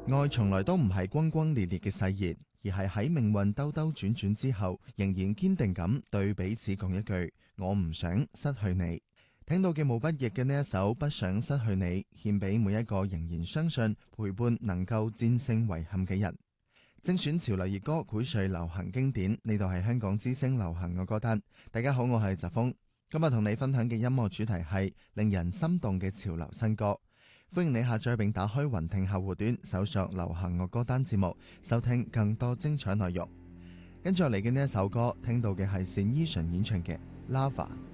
愛從來都唔係轟轟烈烈嘅誓言，而係喺命運兜兜轉轉之後，仍然堅定咁對彼此講一句：我唔想失去你。聽到嘅毛不易嘅呢一首《不想失去你》，獻俾每一個仍然相信陪伴能夠戰勝遺憾嘅人。精選潮流熱歌，薈萃流行經典。呢度係香港之聲流行嘅歌單。大家好，我係澤峰。今日同你分享嘅音樂主題係令人心動嘅潮流新歌。歡迎你下載並打開雲聽客戶端，搜索流行樂歌單節目，收聽更多精彩內容。跟住落嚟嘅呢一首歌，聽到嘅係單依純演唱嘅《Lava》。